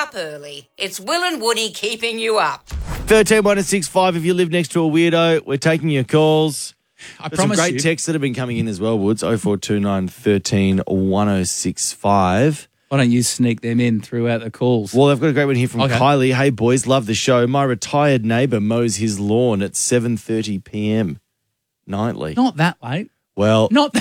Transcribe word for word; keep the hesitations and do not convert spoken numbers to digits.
up early. It's Will and Woody keeping you up. thirteen one six five if you live next to a weirdo. We're taking your calls. I There's some promise great you. texts that have been coming in as well, Woods. oh four two nine, one three, one oh six five. Why don't you sneak them in throughout the calls? Well, I've got a great one here from Okay. Kylie. Hey, boys, love the show. My retired neighbour mows his lawn at seven thirty p.m. nightly. Not that late. Well, Not